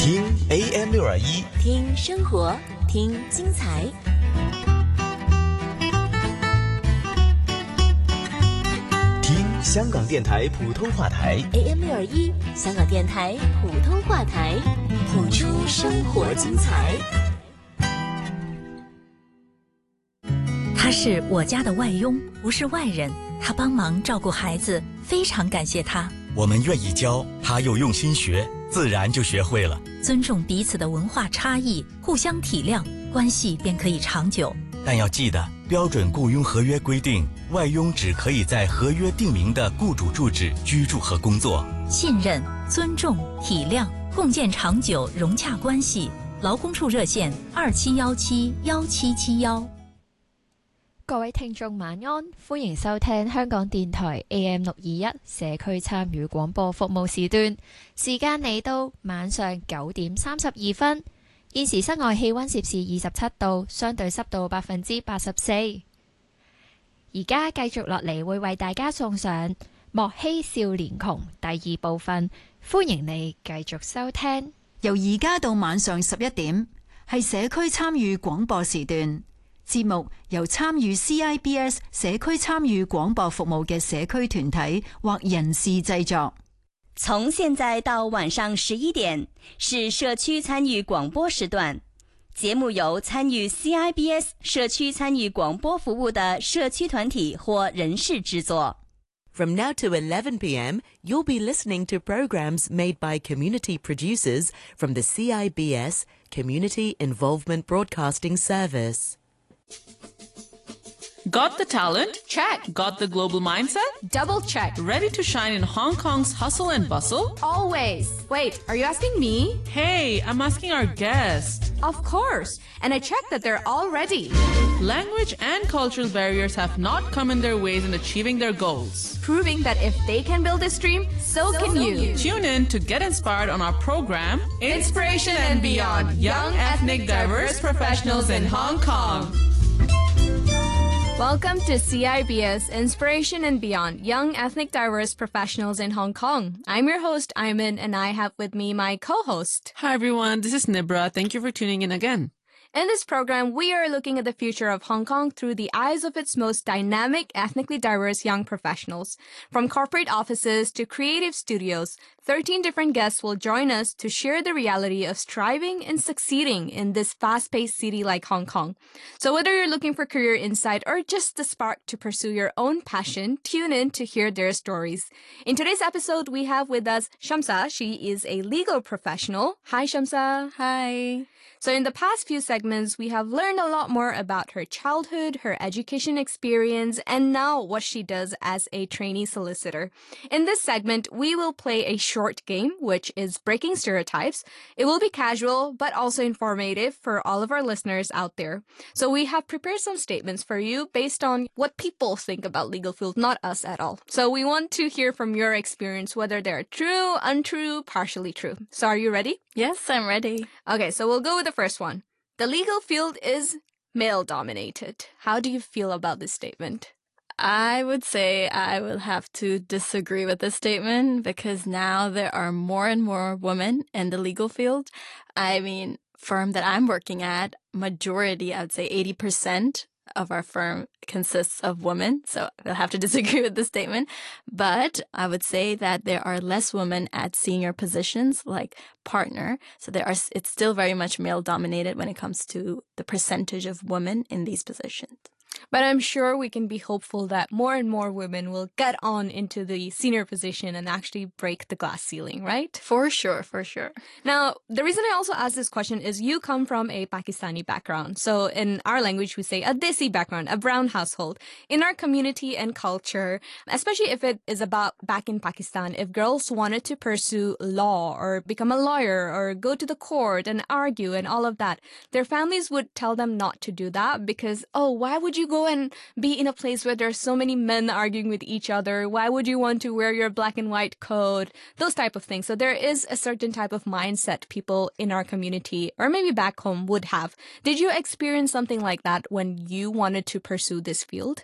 听 AM621， 听生活，听精彩。 听香港电台普通话台 AM621，香港电台普通话台，谱出生活精彩。 他是我家的外佣，不是外人。他帮忙照顾孩子，非常感谢他。 我们愿意教，他又用心学，自然就学会了。 尊重彼此的文化差异，互相体谅，关系便可以长久。 但要记得，标准雇佣合约规定，外佣只可以在合约定明的雇主住址居住和工作。 信任、尊重、体谅，共建長久融洽關係。勞工處熱線27171771。 各位聽眾晚安，歡迎收聽香港電台 AM621社區參與廣播服務時段，時間嚟到晚上9點32分。現時室外氣溫攝氏27度，相對濕度84%。而家繼續落嚟會為大家送上莫欺少年窮第二部分，歡迎你繼續收聽。 由而家到晚上11點，係社區參與廣播時段。節目由參與 CIBS 社區參與廣播服務嘅社區團體或人士製作。 從現在到晚上11點是社區參與廣播時段，節目由參與 CIBS 社區參與廣播服務的社區團體或人士製作。 From now to 11 p.m., you'll be listening to programs made by community producers from the CIBS Community Involvement Broadcasting Service. Got the talent? Check. Got the global mindset? Double check. Ready to shine in Hong Kong's hustle and bustle? Always. Wait, are you asking me? Hey, I'm asking our guest. Of course. And I checked that they're all ready. Language and cultural barriers have not come in their ways in achieving their goals. Proving that if they can build this dream, so can you. Tune in to get inspired on our program, Inspiration and Beyond, Young Ethnic Diverse Professionals in Hong Kong. Welcome to CIBS Inspiration and Beyond, Young Ethnic Diverse Professionals in Hong Kong. I'm your host, Ayman, and I have with me my co-host. Hi everyone, this is Nibra. Thank you for tuning in again. In this program, we are looking at the future of Hong Kong through the eyes of its most dynamic, ethnically diverse young professionals. From corporate offices to creative studios, 13 different guests will join us to share the reality of striving and succeeding in this fast-paced city like Hong Kong. So whether you're looking for career insight or just the spark to pursue your own passion, tune in to hear their stories. In today's episode, we have with us Shamsa. She is a legal professional. Hi, Shamsa. Hi. So in the past few segments, we have learned a lot more about her childhood, her education experience, and now what she does as a trainee solicitor. In this segment, we will play a short game, which is Breaking Stereotypes. It will be casual, but also informative for all of our listeners out there. So we have prepared some statements for you based on what people think about legal field, not us at all. So we want to hear from your experience, whether they're true, untrue, partially true. So are you ready? Yes, I'm ready. Okay, so we'll go with the first one. The legal field is male-dominated. How do you feel about this statement? I would say I will have to disagree with this statement because now there are more and more women in the legal field. I mean, firm that I'm working at, majority, I would say 80% of our firm consists of women, so I'll have to disagree with the statement. But I would say that there are less women at senior positions like partner. So it's still very much male dominated when it comes to the percentage of women in these positions. But I'm sure we can be hopeful that more and more women will get on into the senior position and actually break the glass ceiling, right? For sure, for sure. Now, the reason I also ask this question is you come from a Pakistani background. So in our language, we say a Desi background, a brown household. In our community and culture, especially if it is about back in Pakistan, if girls wanted to pursue law or become a lawyer or go to the court and argue and all of that, their families would tell them not to do that because, oh, why would you go and be in a place where there's so many men arguing with each other? Why would you want to wear your black and white coat? Those type of things. So there is a certain type of mindset people in our community or maybe back home would have. Did you experience something like that when you wanted to pursue this field?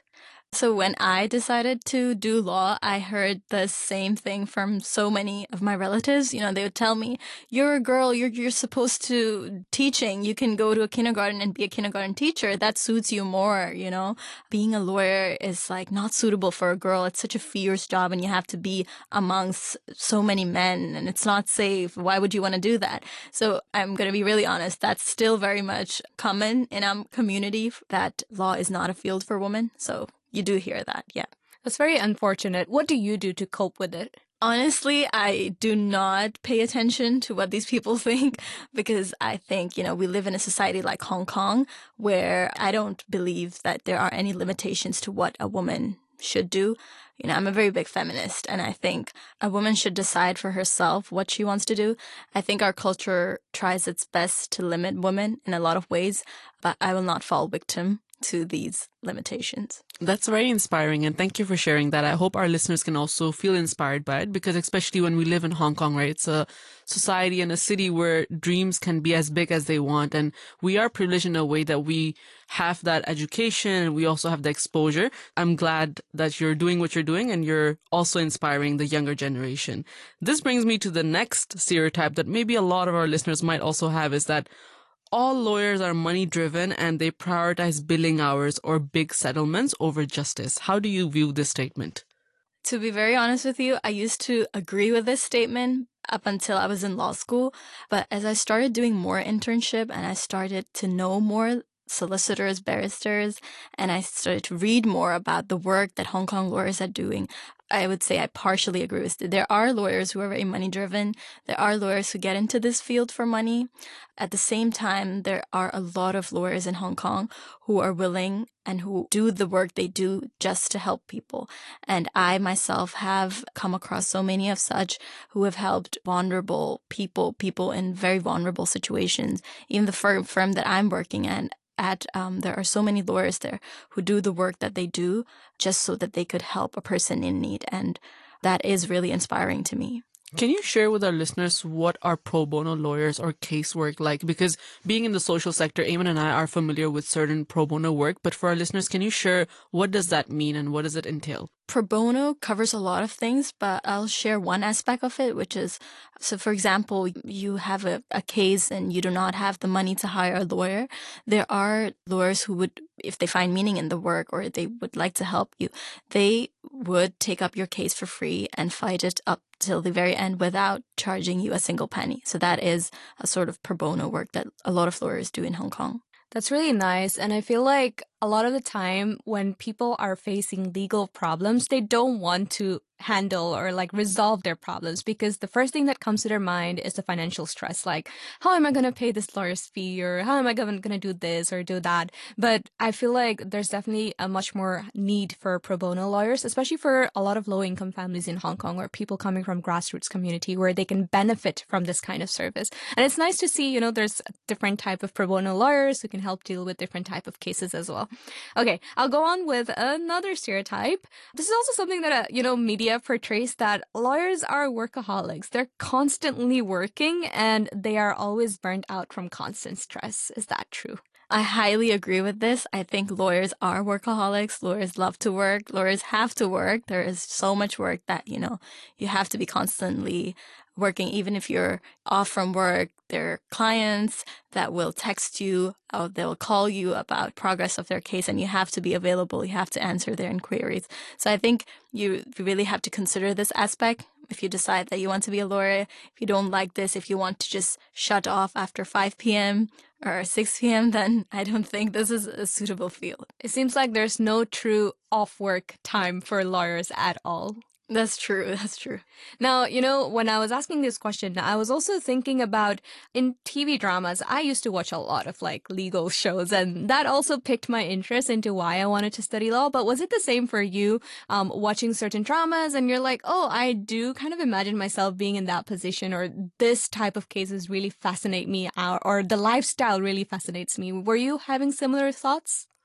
So when I decided to do law, I heard the same thing from so many of my relatives. You know, they would tell me, you're a girl, you're supposed to teaching. You can go to a kindergarten and be a kindergarten teacher. That suits you more, you know. Being a lawyer is like not suitable for a girl. It's such a fierce job and you have to be amongst so many men and it's not safe. Why would you want to do that? So I'm going to be really honest. That's still very much common in our community that law is not a field for women. So you do hear that, yeah. That's very unfortunate. What do you do to cope with it? Honestly, I do not pay attention to what these people think because I think, you know, we live in a society like Hong Kong where I don't believe that there are any limitations to what a woman should do. You know, I'm a very big feminist and I think a woman should decide for herself what she wants to do. I think our culture tries its best to limit women in a lot of ways, but I will not fall victim to these limitations. That's very inspiring and thank you for sharing that. I hope our listeners can also feel inspired by it because especially when we live in Hong Kong, right? It's a society and a city where dreams can be as big as they want and we are privileged in a way that we have that education and we also have the exposure. I'm glad that you're doing what you're doing and you're also inspiring the younger generation. This brings me to the next stereotype that maybe a lot of our listeners might also have is that all lawyers are money driven and they prioritize billing hours or big settlements over justice. How do you view this statement? To be very honest with you, I used to agree with this statement up until I was in law school. But as I started doing more internship and I started to know more solicitors, barristers, and I started to read more about the work that Hong Kong lawyers are doing, I would say I partially agree with it. There are lawyers who are very money driven. There are lawyers who get into this field for money. At the same time, there are a lot of lawyers in Hong Kong who are willing and who do the work they do just to help people. And I myself have come across so many of such who have helped vulnerable people in very vulnerable situations. Even the firm that I'm working at, there are so many lawyers there who do the work that they do just so that they could help a person in need. And that is really inspiring to me. Can you share with our listeners what are pro bono lawyers or casework like? Because being in the social sector, Eamon and I are familiar with certain pro bono work. But for our listeners, can you share what does that mean and what does it entail? Pro bono covers a lot of things, but I'll share one aspect of it, which is, so for example, you have a case and you do not have the money to hire a lawyer. There are lawyers who would, if they find meaning in the work or they would like to help you, they would take up your case for free and fight it up till the very end without charging you a single penny. So that is a sort of pro bono work that a lot of lawyers do in Hong Kong. That's really nice. And I feel like a lot of the time when people are facing legal problems, they don't want to handle or like resolve their problems because the first thing that comes to their mind is the financial stress. Like, how am I going to pay this lawyer's fee or how am I going to do this or do that? But I feel like there's definitely a much more need for pro bono lawyers, especially for a lot of low income families in Hong Kong or people coming from grassroots community where they can benefit from this kind of service. And it's nice to see, you know, there's different type of pro bono lawyers who can help deal with different type of cases as well. Okay, I'll go on with another stereotype. This is also something that, media portrays that lawyers are workaholics. They're constantly working and they are always burnt out from constant stress. Is that true? I highly agree with this. I think lawyers are workaholics. Lawyers love to work. Lawyers have to work. There is so much work that, you have to be constantly working. Even if you're off from work, there are clients that will text you or they'll call you about progress of their case and you have to be available. You have to answer their inquiries. So I think you really have to consider this aspect. If you decide that you want to be a lawyer, if you don't like this, if you want to just shut off after 5 p.m. or 6 p.m., then I don't think this is a suitable field. It seems like there's no true off-work time for lawyers at all. That's true. That's true. Now, when I was asking this question, I was also thinking about in TV dramas, I used to watch a lot of legal shows and that also piqued my interest into why I wanted to study law. But was it the same for you watching certain dramas and you're like, oh, I do kind of imagine myself being in that position or this type of cases really fascinate me or the lifestyle really fascinates me. Were you having similar thoughts?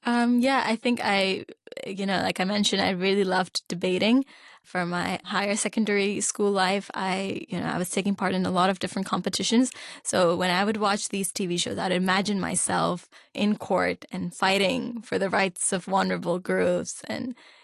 I think like I mentioned, I really loved debating. For my higher secondary school life, I was taking part in a lot of different competitions. So when I would watch these TV shows, I'd imagine myself in court and fighting for the rights of vulnerable groups and